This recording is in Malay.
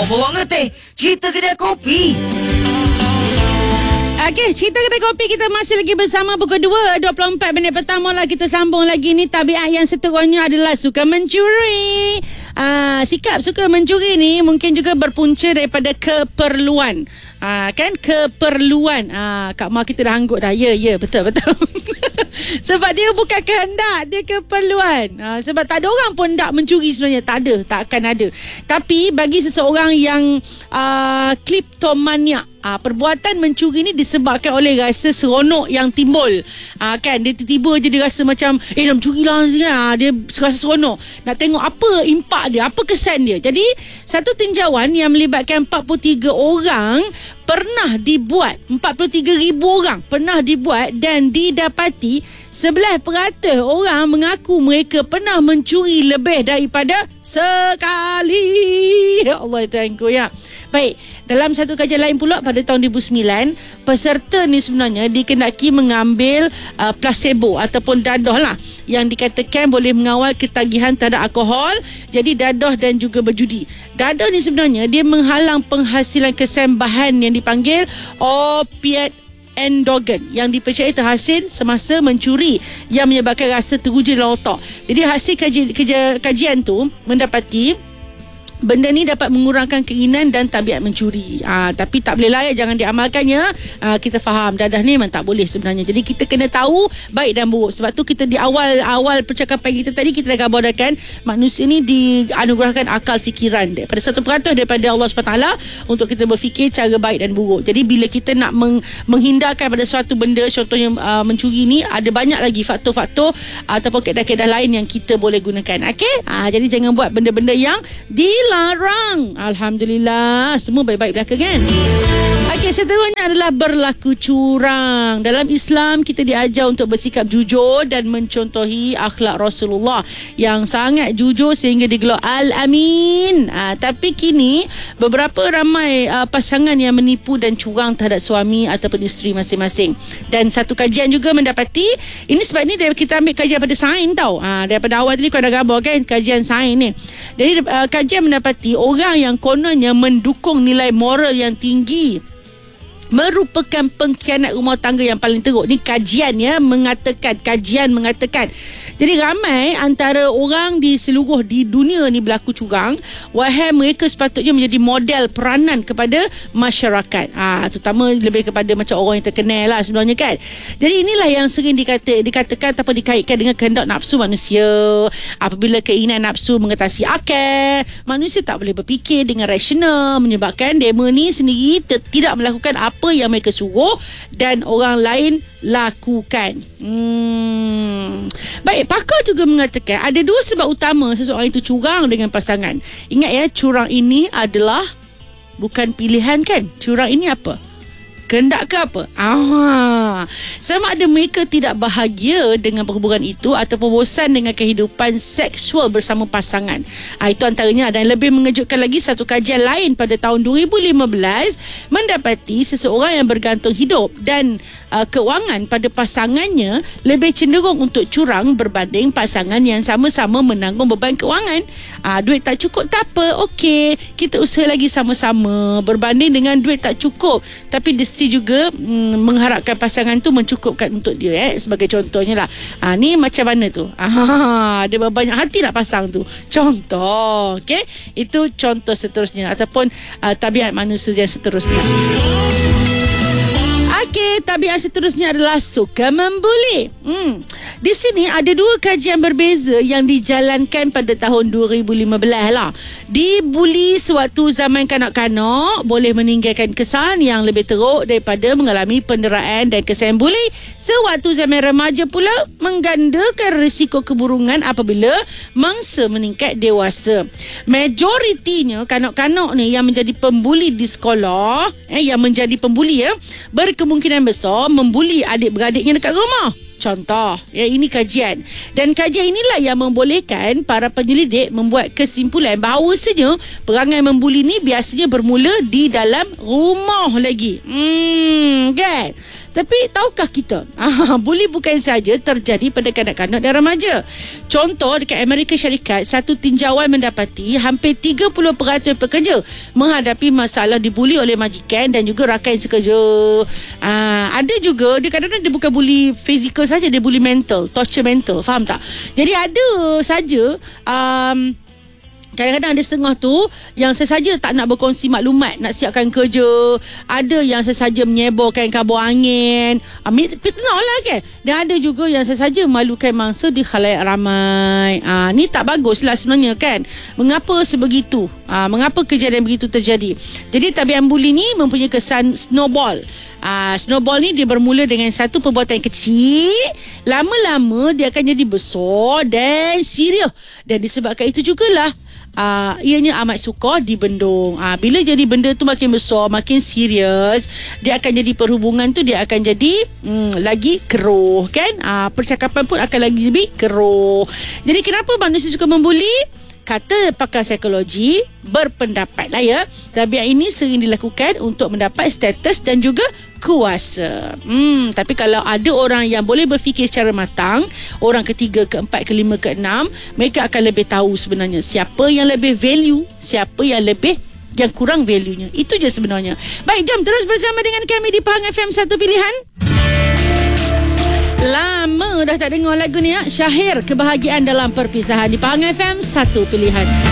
Bawa ngeteh, cerita kedai kopi. Okey, cerita kedai kopi kita masih lagi bersama pukul 2.24 minit petang. Mula kita sambung lagi ni. Tabiat yang seterusnya adalah suka mencuri. Sikap suka mencuri ni mungkin juga berpunca daripada keperluan. Kan keperluan. Kak Ma kita dah anggut dah. Ya, betul. Sebab dia bukan kehendak, dia keperluan. Sebab tak ada orang pun nak mencuri sebenarnya. Tak ada, tak akan ada. Tapi bagi seseorang yang kleptomaniak, perbuatan mencuri ni disebabkan oleh rasa seronok yang timbul. Kan dia tiba-tiba je dia rasa macam nak mencuri lah. Dia rasa seronok nak tengok apa impak dia, apa kesan dia. Jadi satu tinjauan yang melibatkan 43 orang pernah dibuat, 43,000 orang pernah dibuat, dan didapati 11% orang mengaku mereka pernah mencuri lebih daripada sekali. Ya Allah, Tuhanku ya. Baik, dalam satu kajian lain pula pada tahun 2009, peserta ni sebenarnya dikendaki mengambil placebo ataupun dadah lah, yang dikatakan boleh mengawal ketagihan terhadap alkohol, jadi dadah dan juga berjudi. Dadah ni sebenarnya dia menghalang penghasilan kesembahan yang dipanggil opiat endogen yang dipercayai terhasil semasa mencuri, yang menyebabkan rasa teruja dalam otak. Jadi hasil kajian tu mendapati benda ni dapat mengurangkan keinginan dan tabiat mencuri. Tapi tak boleh layak, jangan diamalkannya. Kita faham dadah ni memang tak boleh sebenarnya. Jadi kita kena tahu baik dan buruk. Sebab tu kita di awal percakapan kita tadi, kita dah gabarkan manusia ni dianugerahkan akal fikiran daripada 1% daripada Allah SWT untuk kita berfikir cara baik dan buruk. Jadi bila kita nak menghindarkan pada suatu benda, contohnya mencuri ni, ada banyak lagi faktor-faktor ataupun kaedah-kaedah lain yang kita boleh gunakan. Okey? Jadi jangan buat benda-benda yang dilarang. Alhamdulillah, semua baik-baik belaka kan. Okey, seterusnya adalah berlaku curang. Dalam Islam kita diajar untuk bersikap jujur dan mencontohi akhlak Rasulullah yang sangat jujur sehingga digelar Al-Amin. Tapi kini beberapa ramai pasangan yang menipu dan curang terhadap suami ataupun isteri masing-masing. Dan satu kajian juga mendapati, ini sebab ni kita ambil kajian pada sains tau. Daripada awal tadi kau dah gambar kan kajian sains ni. Jadi kajian mendapati orang yang kononnya mendukung nilai moral yang tinggi merupakan pengkhianat rumah tangga yang paling teruk. Ni kajian mengatakan. Jadi ramai antara orang di seluruh di dunia ni berlaku curang, wahai mereka sepatutnya menjadi model peranan kepada masyarakat. Terutama lebih kepada macam orang yang terkenal lah sebenarnya kan. Jadi inilah yang sering dikatakan atau dikaitkan dengan kehendak nafsu manusia. Apabila keinginan nafsu mengatasi akal, manusia tak boleh berfikir dengan rasional, menyebabkan demo ni sendiri tidak melakukan apa yang mereka suruh dan orang lain lakukan. Baik, pakar juga mengatakan ada dua sebab utama seseorang itu curang dengan pasangan. Ingat ya, curang ini adalah bukan pilihan kan. Curang ini apa? Kehendak ke apa? Sama ada mereka tidak bahagia dengan perhubungan itu ataupun bosan dengan kehidupan seksual bersama pasangan. Itu antaranya. Dan lebih mengejutkan lagi, satu kajian lain pada tahun 2015 mendapati seseorang yang bergantung hidup dan keuangan pada pasangannya lebih cenderung untuk curang berbanding pasangan yang sama-sama menanggung beban keuangan. Duit tak cukup tak apa, okey, kita usaha lagi sama-sama, berbanding dengan duit tak cukup tapi mesti juga mengharapkan pasangan tu mencukupkan untuk dia sebagai contohnya lah. Ni macam mana tu? Dia berbanyak hati nak pasang tu. Contoh, okey, itu contoh seterusnya ataupun tabiat manusia yang seterusnya. Okey, tabiat seterusnya adalah suka membuli. Di sini ada dua kajian berbeza yang dijalankan pada tahun 2015 lah. Dibuli sewaktu zaman kanak-kanak boleh meninggalkan kesan yang lebih teruk daripada mengalami penderaan dan kesan buli. Sewaktu zaman remaja pula menggandakan risiko keburungan apabila mangsa meningkat dewasa. Majoritinya kanak-kanak ni yang menjadi pembuli di sekolah, yang menjadi pembuli berkemungkinan besar membuli adik-beradiknya dekat rumah. Contoh, ini kajian. Dan kajian inilah yang membolehkan para penyelidik membuat kesimpulan bahawasanya perangai membuli ni biasanya bermula di dalam rumah lagi. Kan? Tapi tahukah kita, buli bukan saja terjadi pada kanak-kanak dan remaja. Contoh, dekat Amerika Syarikat, satu tinjauan mendapati hampir 30% pekerja menghadapi masalah dibuli oleh majikan dan juga rakan sekerja. Ada juga, dia kadang-kadang dia bukan buli fizikal saja, dia buli mental, torture mental, faham tak? Jadi ada saja kadang-kadang ada setengah tu yang sesaja tak nak berkongsi maklumat, nak siapkan kerja. Ada yang sesaja menyeborkan kabur angin, fitnah lah kan. Dan ada juga yang sesaja malukan mangsa di khalayak ramai. Ni tak bagus lah sebenarnya kan. Mengapa sebegitu? Mengapa kejadian begitu terjadi? Jadi tabiat buli ni mempunyai kesan snowball. Snowball ni dia bermula dengan satu perbuatan kecil, lama-lama dia akan jadi besar dan serius. Dan disebabkan itu jugalah ianya amat sukar dibendung. Bila jadi benda tu makin besar, makin serius, dia akan jadi perhubungan tu dia akan jadi lagi keruh kan. Percakapan pun akan lagi lebih keruh. Jadi kenapa manusia suka membuli? Kata pakar psikologi berpendapat lah ya, tabiat ini sering dilakukan untuk mendapat status dan juga kuasa. Tapi kalau ada orang yang boleh berfikir secara matang, orang ketiga, keempat, kelima, keenam, mereka akan lebih tahu sebenarnya siapa yang lebih value, siapa yang kurang value-nya. Itu je sebenarnya. Baik, jom terus bersama dengan kami di Pahang FM Satu Pilihan. Lama dah tak dengar lagu ni ya. Syahir, Kebahagiaan Dalam Perpisahan di Pahang FM Satu Pilihan.